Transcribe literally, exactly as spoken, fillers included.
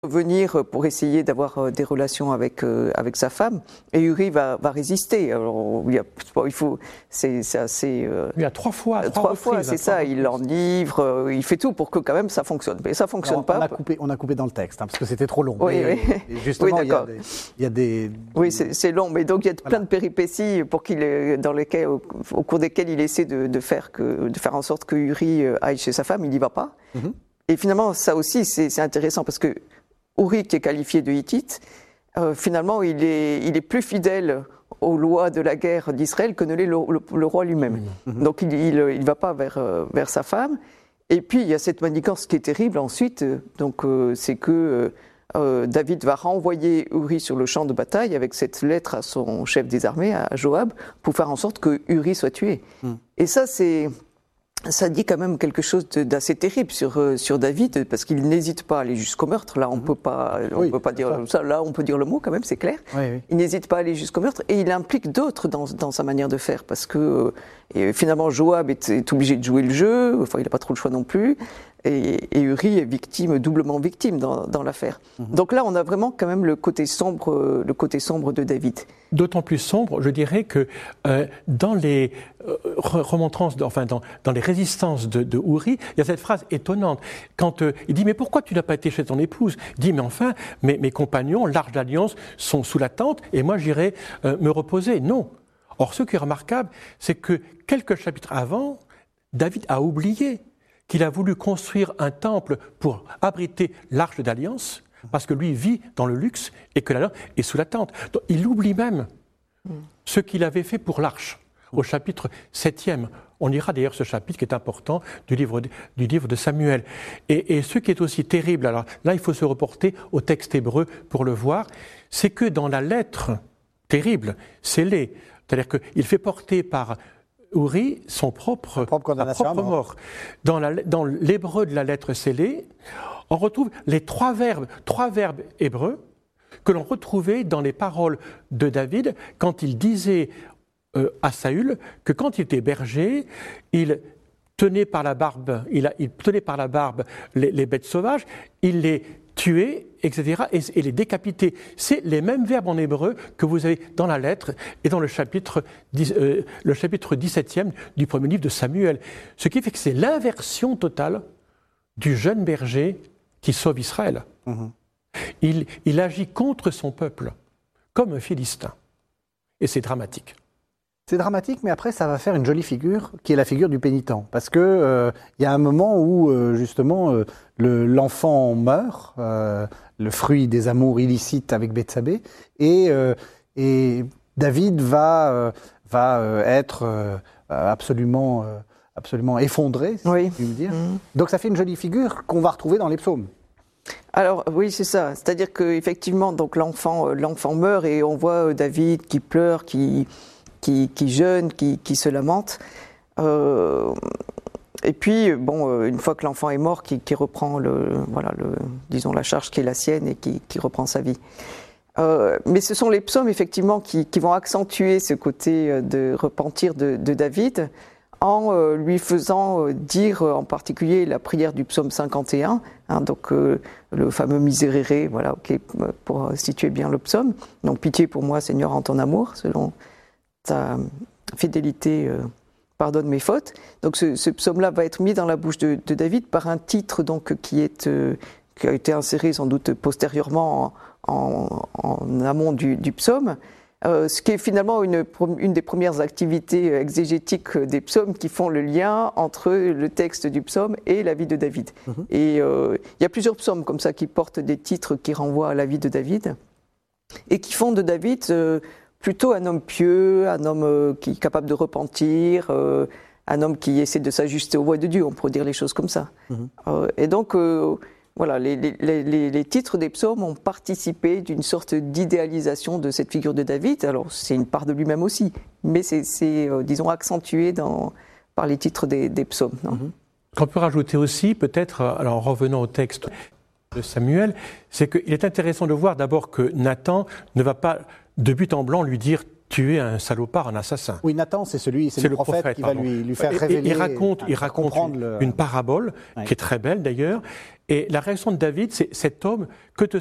venir pour essayer d'avoir des relations avec, euh, avec sa femme, et Uri va, va résister. Alors, il, y a, il faut, c'est, c'est assez... Euh, il y a trois fois. Trois, trois fois, c'est ça, il l'enivre, euh, il fait tout pour que quand même ça fonctionne. Mais ça ne fonctionne Alors, pas. On a, coupé, on a coupé dans le texte, hein, parce que c'était trop long. Oui, et, oui. Et justement, oui, il, y a des, il y a des... Oui, c'est, c'est long, mais donc il y a voilà. plein de péripéties pour qu'il, dans lesquelles, au, au cours desquelles il essaie de, de, faire que, de faire en sorte que Uri aille chez sa femme, il n'y va pas. Mm-hmm. Et finalement, ça aussi, c'est, c'est intéressant, parce que Uri, qui est qualifié de hittite, euh, finalement, il est, il est plus fidèle aux lois de la guerre d'Israël que ne l'est le, le, le roi lui-même. Mmh. Donc, il ne il va pas vers, euh, vers sa femme. Et puis, il y a cette manigance qui est terrible ensuite. Donc, euh, c'est que euh, David va renvoyer Uri sur le champ de bataille avec cette lettre à son chef des armées, à Joab, pour faire en sorte que Uri soit tué. Mmh. Et ça, c'est... Ça dit quand même quelque chose d'assez terrible sur, sur David, parce qu'il n'hésite pas à aller jusqu'au meurtre. Là, on ne mmh. peut pas, on oui, peut pas dire ça. ça. Là, on peut dire le mot quand même, c'est clair. Oui, oui. Il n'hésite pas à aller jusqu'au meurtre, et il implique d'autres dans, dans sa manière de faire, parce que et finalement, Joab est, est obligé de jouer le jeu. Enfin, il n'a pas trop le choix non plus. Et, et Uri est victime, doublement victime dans, dans l'affaire. Mmh. Donc là, on a vraiment quand même le côté sombre, le côté sombre de David. D'autant plus sombre, je dirais que euh, dans les euh, remontrances, de, enfin dans, dans les résistances de, de Uri, il y a cette phrase étonnante. Quand euh, il dit « Mais pourquoi tu n'as pas été chez ton épouse ?» Il dit « Mais enfin, mes, mes compagnons, l'Arche d'Alliance, sont sous la tente et moi j'irai euh, me reposer. » Non. Or, ce qui est remarquable, c'est que quelques chapitres avant, David a oublié qu'il a voulu construire un temple pour abriter l'Arche d'Alliance, parce que lui vit dans le luxe et que l'Alliance est sous la tente. Donc, il oublie même mm. ce qu'il avait fait pour l'Arche, au chapitre septième. On lira d'ailleurs ce chapitre qui est important du livre de, du livre de Samuel. Et, et ce qui est aussi terrible, alors là il faut se reporter au texte hébreu pour le voir, c'est que dans la lettre terrible, scellée, c'est-à-dire qu'il fait porter par Uri, son propre, propre, sa propre mort. Dans, la, dans l'hébreu de la lettre scellée, on retrouve les trois verbes, trois verbes hébreux que l'on retrouvait dans les paroles de David quand il disait euh, à Saül que quand il était berger, il tenait par la barbe, il, a, il tenait par la barbe les, les bêtes sauvages, il les tuer, et cetera, et, et les décapiter. C'est les mêmes verbes en hébreu que vous avez dans la lettre et dans le chapitre, euh, le chapitre dix-septième du premier livre de Samuel. Ce qui fait que c'est l'inversion totale du jeune berger qui sauve Israël. Mmh. Il, il agit contre son peuple, comme un Philistin. Et c'est dramatique. C'est dramatique, mais après, ça va faire une jolie figure, qui est la figure du pénitent. Parce qu'il euh, y a un moment où, euh, justement, euh, le, l'enfant meurt, euh, le fruit des amours illicites avec Bethsabée, et, euh, et David va, euh, va euh, être euh, absolument, euh, absolument effondré, si oui. je puis me dire. Mmh. Donc ça fait une jolie figure qu'on va retrouver dans les psaumes. Alors oui, c'est ça. C'est-à-dire qu'effectivement, donc, l'enfant, l'enfant meurt, et on voit David qui pleure, qui... Qui, qui jeûne, qui, qui se lamente. Euh, et puis, bon, une fois que l'enfant est mort, qui, qui reprend le, voilà, le, disons, la charge qui est la sienne et qui, qui reprend sa vie. Euh, mais ce sont les psaumes, effectivement, qui, qui vont accentuer ce côté de repentir de, de David en euh, lui faisant dire en particulier la prière du psaume cinquante et un, hein, donc euh, le fameux Miserere, voilà, okay, pour situer bien le psaume. Donc, pitié pour moi, Seigneur, en ton amour, selon ta fidélité, euh, pardonne mes fautes. Donc ce, ce psaume-là va être mis dans la bouche de, de David par un titre donc, qui, est, euh, qui a été inséré sans doute postérieurement en, en, en amont du, du psaume, euh, ce qui est finalement une, une des premières activités exégétiques des psaumes qui font le lien entre le texte du psaume et la vie de David. Mmh. Et il euh, y a plusieurs psaumes comme ça qui portent des titres qui renvoient à la vie de David et qui font de David... Euh, plutôt un homme pieux, un homme euh, qui est capable de repentir, euh, un homme qui essaie de s'ajuster aux voies de Dieu, on pourrait dire les choses comme ça. Mmh. Euh, et donc, euh, voilà, les, les, les, les titres des psaumes ont participé d'une sorte d'idéalisation de cette figure de David. Alors, c'est une part de lui-même aussi, mais c'est, c'est euh, disons, accentué dans, par les titres des, des psaumes. Non mmh. On peut rajouter aussi, peut-être, alors en revenant au texte de Samuel, c'est qu'il est intéressant de voir d'abord que Nathan ne va pas... de but en blanc lui dire « tu es un salopard, un assassin ». Oui, Nathan, c'est celui, c'est, c'est le, le prophète, prophète qui pardon. va lui, lui faire révéler, il raconte, il raconte une, le... une parabole, ouais. qui est très belle d'ailleurs, Et la réaction de David, c'est cet homme, que te